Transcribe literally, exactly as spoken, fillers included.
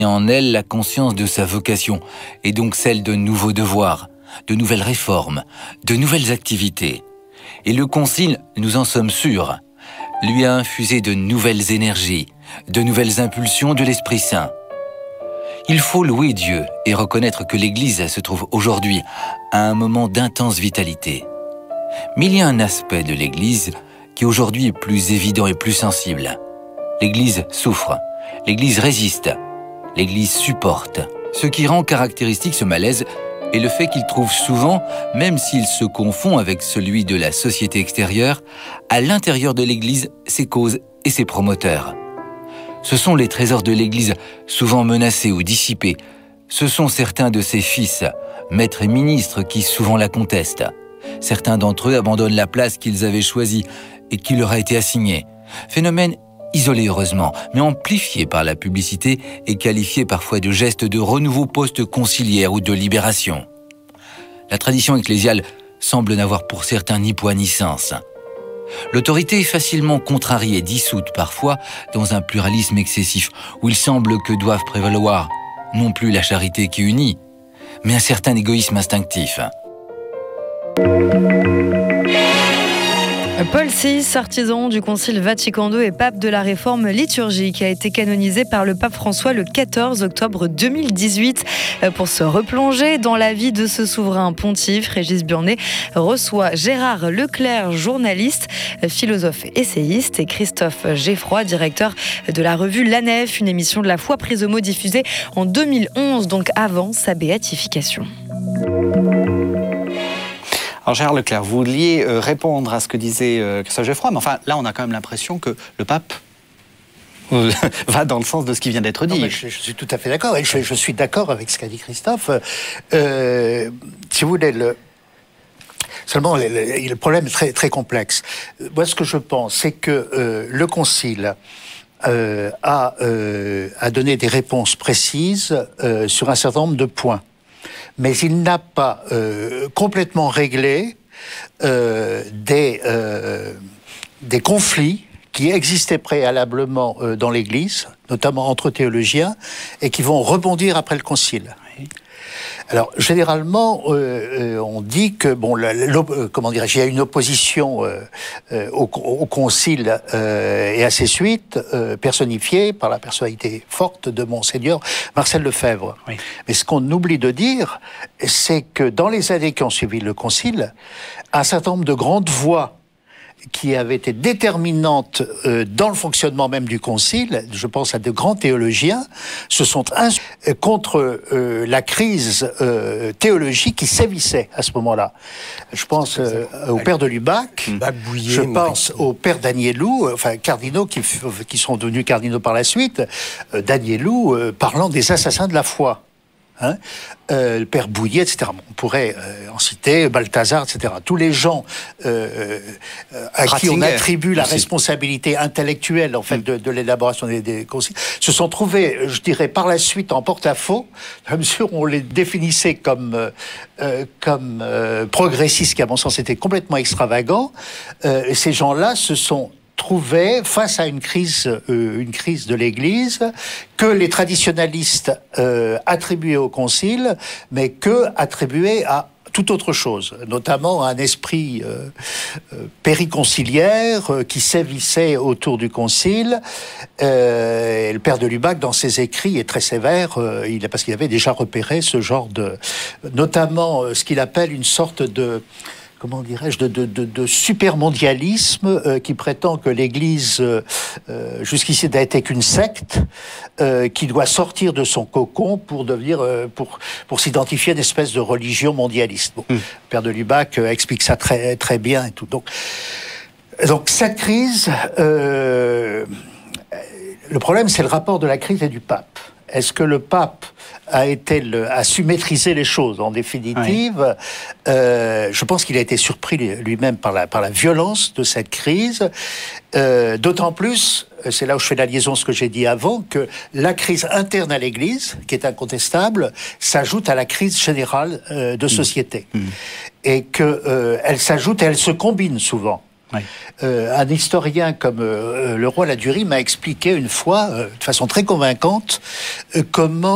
en elle la conscience de sa vocation, et donc celle de nouveaux devoirs, de nouvelles réformes, de nouvelles activités. Et le Concile, nous en sommes sûrs, lui a infusé de nouvelles énergies, de nouvelles impulsions de l'Esprit Saint. Il faut louer Dieu et reconnaître que l'Église se trouve aujourd'hui à un moment d'intense vitalité. Mais il y a un aspect de l'Église qui aujourd'hui est plus évident et plus sensible. L'Église souffre, l'Église résiste, l'Église supporte. Ce qui rend caractéristique ce malaise est le fait qu'il trouve souvent, même s'il se confond avec celui de la société extérieure, à l'intérieur de l'Église ses causes et ses promoteurs. Ce sont les trésors de l'Église souvent menacés ou dissipés. Ce sont certains de ses fils, maîtres et ministres, qui souvent la contestent. Certains d'entre eux abandonnent la place qu'ils avaient choisie et qui leur a été assignée. Phénomène isolé heureusement, mais amplifié par la publicité et qualifié parfois de gestes de renouveau post-conciliaire ou de libération. La tradition ecclésiale semble n'avoir pour certains ni poids ni sens. L'autorité est facilement contrariée, dissoute parfois dans un pluralisme excessif, où il semble que doivent prévaloir non plus la charité qui unit, mais un certain égoïsme instinctif. Paul six, artisan du Concile Vatican deux et pape de la réforme liturgique, a été canonisé par le pape François le quatorze octobre deux mille dix-huit. Pour se replonger dans la vie de ce souverain pontife, Régis Burnet reçoit Gérard Leclerc, journaliste, philosophe, essayiste, et Christophe Geffroy, directeur de la revue La Nef, une émission de la foi prise au mot diffusée en deux mille onze, donc avant sa béatification. Alors Gérard Leclerc, vous vouliez euh, répondre à ce que disait euh, Christophe Geffroy, mais enfin là on a quand même l'impression que le pape euh, va dans le sens de ce qui vient d'être dit. Non, mais je, je suis tout à fait d'accord, et je, je suis d'accord avec ce qu'a dit Christophe. Euh, si vous voulez, le, seulement le, le, le problème est très, très complexe. Moi ce que je pense, c'est que euh, le Concile euh, a, euh, a donné des réponses précises euh, sur un certain nombre de points. Mais il n'a pas euh, complètement réglé euh, des, euh, des conflits qui existaient préalablement euh, dans l'Église, notamment entre théologiens, et qui vont rebondir après le Concile. Oui. Alors, généralement, euh, euh, on dit que, bon, la, la, euh, comment dirais-je, il y a une opposition euh, euh, au, au Concile euh, et à ses suites, euh, personnifiée par la personnalité forte de Monseigneur Marcel Lefebvre. Oui. Mais ce qu'on oublie de dire, c'est que dans les années qui ont suivi le Concile, un certain nombre de grandes voix qui avaient été déterminantes euh, dans le fonctionnement même du Concile, je pense à de grands théologiens, se sont ins- contre euh, la crise euh, théologique qui sévissait à ce moment-là. Je pense euh, au père de Lubac, Bouillet, je pense au père d'Agnelou, enfin cardinaux qui, qui sont devenus cardinaux par la suite, euh, d'Agnelou euh, parlant des assassins de la foi. Hein, euh, le père Bouillet, et cetera. Bon, on pourrait euh, en citer Balthazar, et cetera. Tous les gens euh, euh, à Ratzinger, qui on attribue la responsabilité intellectuelle en fait de, de l'élaboration des, des conciles se sont trouvés, je dirais, par la suite en porte-à-faux, à mesure où on les définissait comme euh, comme euh, progressistes, qui à mon sens était complètement extravagant. Euh, et ces gens-là se sont trouvait face à une crise, euh, une crise de l'Église que les traditionalistes euh, attribuaient au Concile, mais que attribuaient à tout autre chose, notamment à un esprit euh, euh, périconciliaire euh, qui sévissait autour du Concile. Euh, et le père de Lubac, dans ses écrits, est très sévère, euh, il, parce qu'il avait déjà repéré ce genre de... notamment euh, ce qu'il appelle une sorte de... comment dirais-je, de, de, de, de supermondialisme euh, qui prétend que l'Église, euh, euh, jusqu'ici, n'a été qu'une secte, euh, qui doit sortir de son cocon pour devenir, euh, pour, pour s'identifier à une espèce de religion mondialiste. Bon, mmh. Le père de Lubac euh, explique ça très, très bien et tout. Donc, donc cette crise, euh, le problème, c'est le rapport de la crise et du pape. Est-ce que le pape a été le, a su maîtriser les choses en définitive? Oui. Euh, je pense qu'il a été surpris lui-même par la par la violence de cette crise. Euh, d'autant plus, c'est là où je fais la liaison ce que j'ai dit avant, que la crise interne à l'Église, qui est incontestable, s'ajoute à la crise générale euh, de société, mmh. Mmh. et que euh, elle s'ajoute et elle se combine souvent. Oui. Euh, un historien comme euh, le roi Ladurie m'a expliqué une fois, euh, de façon très convaincante, euh, comment